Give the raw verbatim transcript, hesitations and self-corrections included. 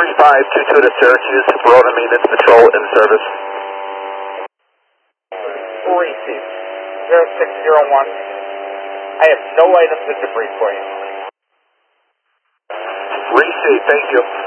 three five two two to Syracuse, Verona Maintenance Patrol in service. Receive. zero six zero one. I have no items of debris for you. Receive, thank you.